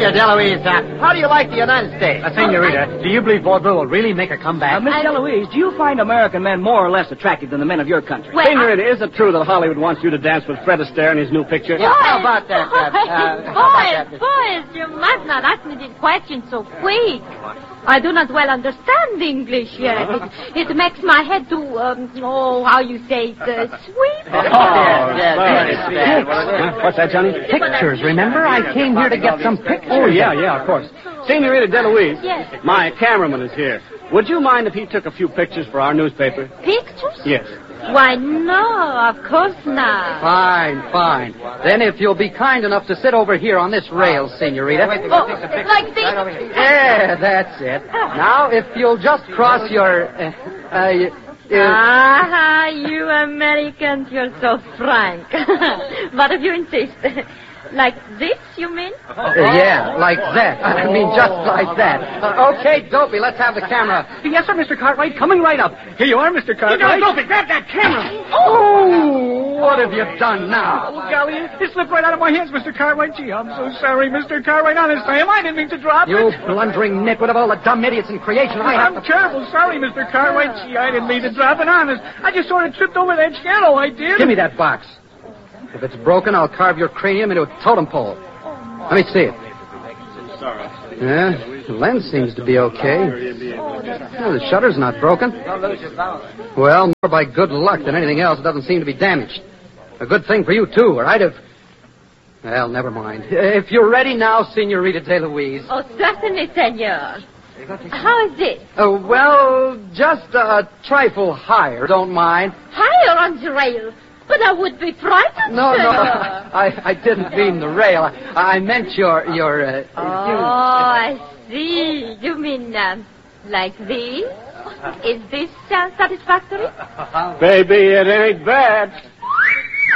there, Deloise. How do you like the United States? Senorita, do you believe vaudeville will really make a comeback? Miss Deloise, do you find American men more or less attractive than the men of your country? Well, Senorita, is it true that Hollywood wants you to dance with Fred Astaire in his new picture? Yeah, how about that? Boys, you must not ask me this question so quick. I do not well understand English yet. It makes my head do, how you say it, sweep. What's that, Johnny? Pictures, remember? I came here to get some pictures. Oh, yeah, of course. Senorita Deloise, Yes. my cameraman is here. Would you mind if he took a few pictures for our newspaper? Pictures? Yes. Why, no, of course not. Fine. Then if you'll be kind enough to sit over here on this rail, Senorita. Like this? Yeah, that's it. Now, if you'll just cross your... You Americans, you're so frank. But if you insist, like this, you mean? Yeah, like that. I mean, just like that. Okay, Dopey, let's have the camera. Yes, sir, Mr. Cartwright. Coming right up. Here you are, Mr. Cartwright. Dopey, grab that camera. Oh, what have you done now? Oh, golly, it slipped right out of my hands, Mr. Cartwright. Gee, I'm so sorry, Mr. Cartwright. Honest, I am. I didn't mean to drop You it. blundering nitwit of all the dumb idiots in creation. I'm terrible sorry, Mr. Cartwright. Gee, I didn't mean to drop it, honest. I just sort of tripped over that shallow, I did. Give me that box. If it's broken, I'll carve your cranium into a totem pole. Let me see it. Yeah, the lens seems to be okay. Well, the shutter's not broken. Well, more by good luck than anything else, it doesn't seem to be damaged. A good thing for you, too, or I'd have... Well, never mind. If you're ready now, Senorita Deloise. Oh, certainly, senor. How is it? Well, just a trifle higher, don't mind. Higher on the rail. But I would be frightened, No, senor. I didn't mean the rail. I meant your I see. You mean, like this? Is this satisfactory? Baby, it ain't bad.